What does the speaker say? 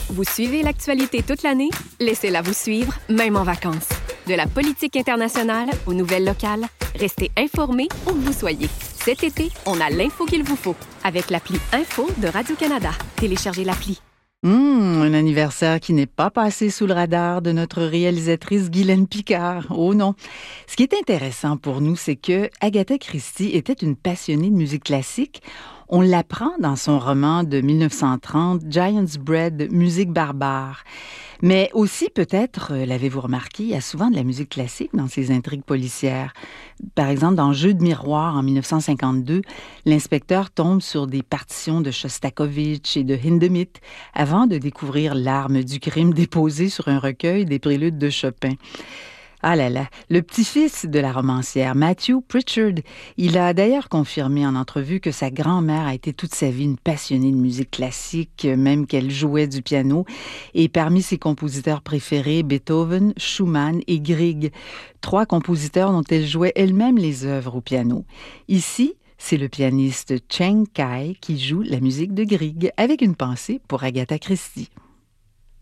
Vous suivez l'actualité toute l'année? Laissez-la vous suivre, même en vacances. De la politique internationale aux nouvelles locales, restez informés où que vous soyez. Cet été, on a l'info qu'il vous faut avec l'appli Info de Radio-Canada. Téléchargez l'appli. Un anniversaire qui n'est pas passé sous le radar de notre réalisatrice Guylaine Picard. Oh non! Ce qui est intéressant pour nous, c'est que Agatha Christie était une passionnée de musique classique. On l'apprend dans son roman de 1930, Giant's Bread, musique barbare. Mais aussi, peut-être, l'avez-vous remarqué, il y a souvent de la musique classique dans ses intrigues policières. Par exemple, dans Jeu de miroir, en 1952, l'inspecteur tombe sur des partitions de Shostakovich et de Hindemith avant de découvrir l'arme du crime déposée sur un recueil des préludes de Chopin. Ah là là, le petit-fils de la romancière, Matthew Pritchard, il a d'ailleurs confirmé en entrevue que sa grand-mère a été toute sa vie une passionnée de musique classique, même qu'elle jouait du piano. Et parmi ses compositeurs préférés, Beethoven, Schumann et Grieg, 3 compositeurs dont elle jouait elle-même les œuvres au piano. Ici, c'est le pianiste Cheng Kai qui joue la musique de Grieg avec une pensée pour Agatha Christie.